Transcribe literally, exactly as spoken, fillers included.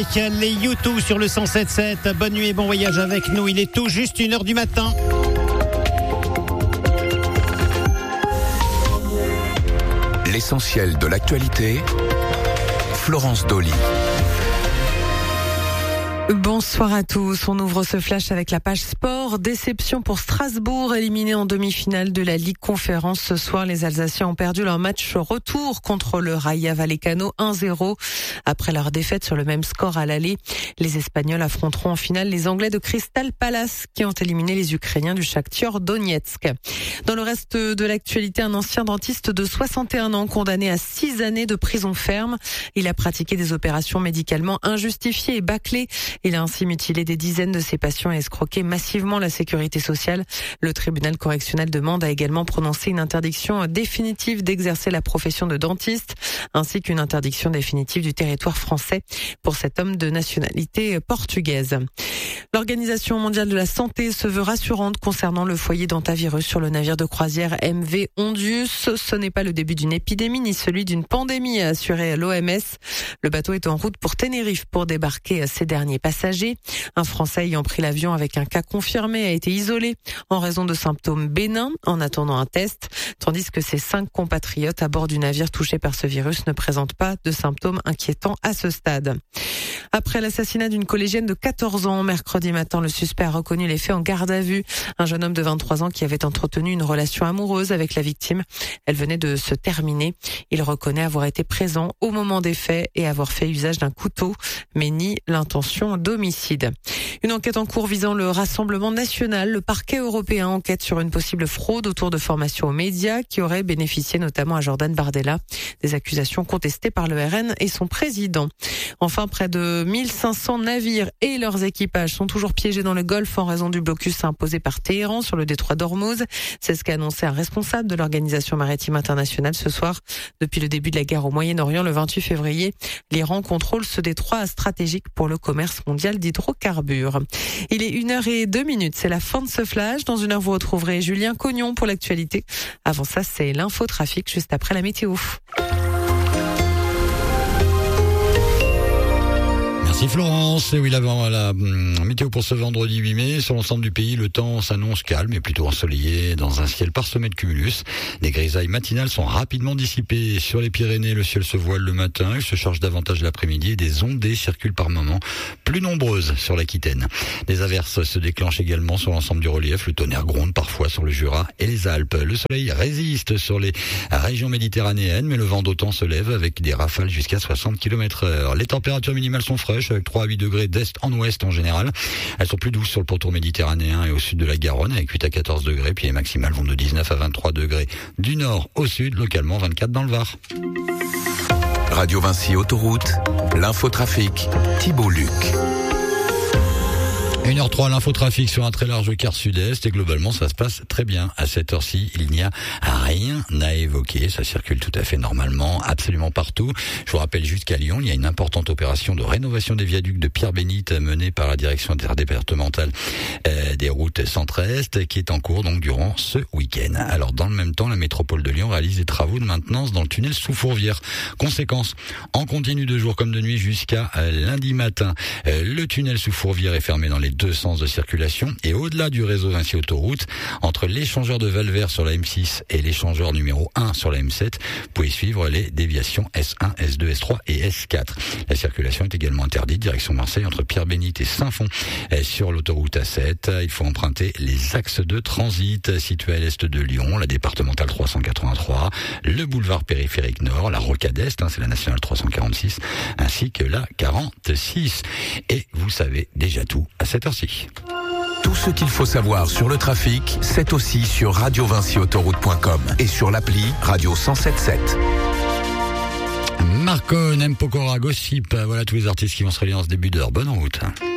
avec les U deux sur le cent sept sept. Bonne nuit et bon voyage avec nous. Il est tout juste une heure du matin. L'essentiel de l'actualité, Florence Dolly. Bonsoir à tous. On ouvre ce flash avec la page sport. Déception pour Strasbourg, éliminé en demi-finale de la Ligue Conférence. Ce soir, les Alsaciens ont perdu leur match retour contre le Raja Vallecano un zéro. Après leur défaite sur le même score à l'aller, les Espagnols affronteront en finale les Anglais de Crystal Palace qui ont éliminé les Ukrainiens du Shakhtar Donetsk. Dans le reste de l'actualité, un ancien dentiste de soixante et un ans condamné à six années de prison ferme. Il a pratiqué des opérations médicalement injustifiées et bâclées. Il a ainsi mutilé des dizaines de ses patients et escroqué massivement la sécurité sociale. Le tribunal correctionnel de Mende a également prononcé une interdiction définitive d'exercer la profession de dentiste, ainsi qu'une interdiction définitive du territoire français pour cet homme de nationalité portugaise. L'Organisation mondiale de la santé se veut rassurante concernant le foyer d'hantavirus sur le navire de croisière M V Ondius. Ce n'est pas le début d'une épidémie ni celui d'une pandémie, a assuré l'O M S. Le bateau est en route pour Tenerife pour débarquer ces derniers passagers. Un Français ayant pris l'avion avec un cas confirmé a été isolé en raison de symptômes bénins en attendant un test, tandis que ses cinq compatriotes à bord du navire touché par ce virus ne présentent pas de symptômes inquiétants à ce stade. Après l'assassinat d'une collégienne de quatorze ans, mercredi matin, le suspect a reconnu les faits en garde à vue. Un jeune homme de vingt-trois ans qui avait entretenu une relation amoureuse avec la victime. Elle venait de se terminer. Il reconnaît avoir été présent au moment des faits et avoir fait usage d'un couteau, mais nie l'intention d'homicide. Une enquête en cours visant le Rassemblement national. Le parquet européen enquête sur une possible fraude autour de formations aux médias qui aurait bénéficié notamment à Jordan Bardella. Des accusations contestées par le R N et son président. Enfin, près de mille cinq cents navires et leurs équipages sont toujours piégés dans le Golfe en raison du blocus imposé par Téhéran sur le détroit d'Ormuz. C'est ce qu'a annoncé un responsable de l'Organisation maritime internationale ce soir. Depuis le début de la guerre au Moyen-Orient, le vingt-huit février, l'Iran contrôle ce détroit stratégique pour le commerce mondial d'hydrocarbures. Il est une heure et deux minutes. C'est la fin de ce flash. Dans une heure, vous retrouverez Julien Cognon pour l'actualité. Avant ça, c'est l'infotrafic juste après la météo. Merci Florence. Et oui, l'avant la hum, météo pour ce vendredi huit mai. Sur l'ensemble du pays, le temps s'annonce calme et plutôt ensoleillé dans un ciel parsemé de cumulus. Les grisailles matinales sont rapidement dissipées. Sur les Pyrénées, le ciel se voile le matin. Il se charge davantage l'après-midi et des ondées circulent par moments plus nombreuses sur l'Aquitaine. Des averses se déclenchent également sur l'ensemble du relief. Le tonnerre gronde parfois sur le Jura et les Alpes. Le soleil résiste sur les régions méditerranéennes, mais le vent d'automne se lève avec des rafales jusqu'à soixante kilomètres heure. Les températures minimales sont fraîches, avec trois à huit degrés d'est en ouest en général. Elles sont plus douces sur le pourtour méditerranéen et au sud de la Garonne avec huit à quatorze degrés, puis les maximales vont de dix-neuf à vingt-trois degrés du nord au sud, localement vingt-quatre dans le Var. Radio Vinci Autoroute, l'infotrafic, Thibault Luc. une heure trois, l'infotrafic sur un très large quart sud-est et globalement ça se passe très bien. À cette heure-ci, il n'y a rien à évoquer, ça circule tout à fait normalement, absolument partout. Je vous rappelle juste qu'à Lyon, il y a une importante opération de rénovation des viaducs de Pierre-Bénite menée par la direction interdépartementale euh, des routes centre-est qui est en cours donc durant ce week-end. Alors dans le même temps, la métropole de Lyon réalise des travaux de maintenance dans le tunnel sous Fourvière. Conséquence, en continu de jour comme de nuit jusqu'à euh, lundi matin, euh, le tunnel sous Fourvière est fermé dans les deux sens de circulation et au-delà du réseau Vinci Autoroute, entre l'échangeur de Valvert sur la M six et l'échangeur numéro un sur la M sept, vous pouvez suivre les déviations S un, S deux, S trois et S quatre. La circulation est également interdite direction Marseille entre Pierre-Bénite et Saint-Fond. Sur l'autoroute A sept, il faut emprunter les axes de transit situés à l'est de Lyon, la départementale trois cent quatre-vingt-trois, le boulevard périphérique nord, la rocade est, hein, c'est la nationale trois cent quarante-six, ainsi que la quarante-six. Et vous savez déjà tout à cette heure-ci. Tout ce qu'il faut savoir sur le trafic, c'est aussi sur radio vinci autoroute point com et sur l'appli Radio cent sept sept. Marcon, M. Pokora, Gossip, voilà tous les artistes qui vont se réunir en ce début d'heure. Bonne route.